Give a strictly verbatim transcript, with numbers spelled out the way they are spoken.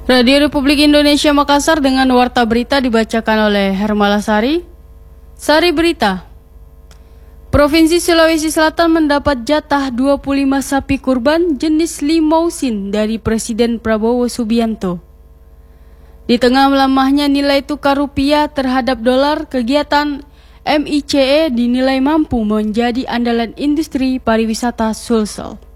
Radio Republik Indonesia Makassar dengan warta berita dibacakan oleh Hermala Sari. Sari Berita. Provinsi Sulawesi Selatan mendapat jatah dua puluh lima sapi kurban jenis limousin dari Presiden Prabowo Subianto. Di tengah melemahnya nilai tukar rupiah terhadap dolar, kegiatan M I C E dinilai mampu menjadi andalan industri pariwisata Sulsel.